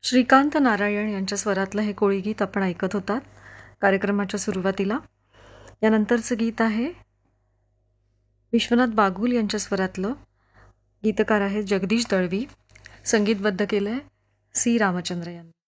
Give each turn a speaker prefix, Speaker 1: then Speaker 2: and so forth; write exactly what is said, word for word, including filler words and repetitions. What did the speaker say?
Speaker 1: श्रीकांत नारायण यांच्या स्वरातलं हे कोळी गीत आपण ऐकत होतात कार्यक्रमाच्या सुरुवातीला. यानंतरचं गीत आहे विश्वनाथ बागुल यांच्या स्वरातलं. गीतकार आहेत जगदीश दळवी. संगीतबद्ध केलं आहे सी रामचंद्र यांनी.